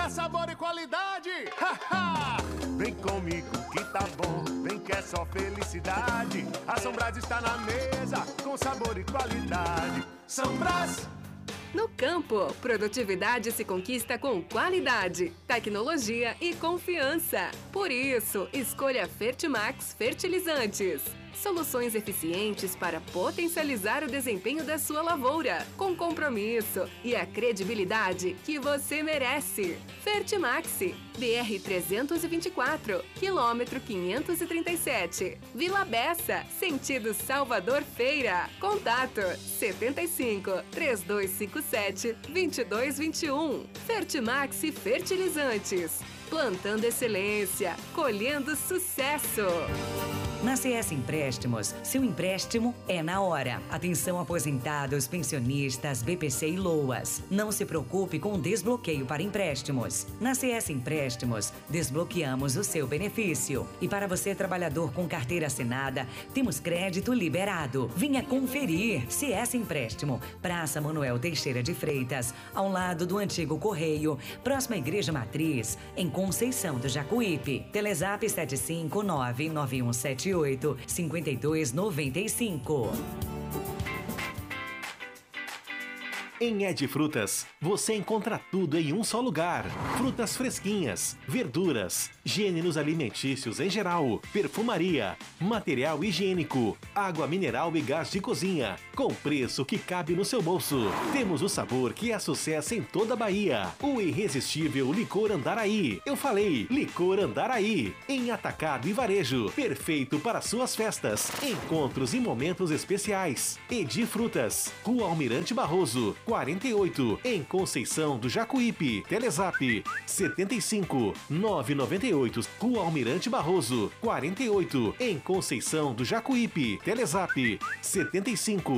dá sabor e qualidade. Vem comigo que tá bom, vem que é só felicidade. A São Brás está na mesa, com sabor e qualidade. São Brás. No campo, produtividade se conquista com qualidade, tecnologia e confiança. Por isso, escolha Fertimax Fertilizantes. Soluções eficientes para potencializar o desempenho da sua lavoura, com compromisso e a credibilidade que você merece. Fertimax, BR-324, quilômetro 537, Vila Bessa, sentido Salvador Feira. Contato 75 3257 2221. Fertimax Fertilizantes. Plantando excelência, colhendo sucesso. Na CS Empréstimos, seu empréstimo é na hora. Atenção aposentados, pensionistas, BPC e LOAS. Não se preocupe com o desbloqueio para empréstimos. Na CS Empréstimos, desbloqueamos o seu benefício. E para você, trabalhador com carteira assinada, temos crédito liberado. Venha conferir. CS Empréstimo, Praça Manuel Teixeira de Freitas, ao lado do antigo Correio, próxima à Igreja Matriz, em Conceição do Jacuípe. Telezap 759-9178-5295. Em Ed Frutas, você encontra tudo em um só lugar. Frutas fresquinhas, verduras, gêneros alimentícios em geral, perfumaria, material higiênico, água mineral e gás de cozinha, com preço que cabe no seu bolso. Temos o sabor que é sucesso em toda a Bahia. O irresistível Licor Andaraí. Eu falei, Licor Andaraí. Em atacado e varejo. Perfeito para suas festas, encontros e momentos especiais. Edi Frutas, Rua Almirante Barroso, 48, em Conceição do Jacuípe. Telezap 75 998, Rua Almirante Barroso, 48, em Conceição do Jacuípe. Telezap 75